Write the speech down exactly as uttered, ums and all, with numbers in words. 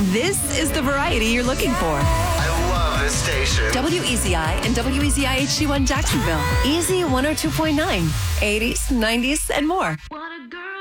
This is the variety you're looking for. I love this station. W E Z I and W E Z I H D one Jacksonville. Easy one oh two point nine. eighties, nineties, and more. What a girl.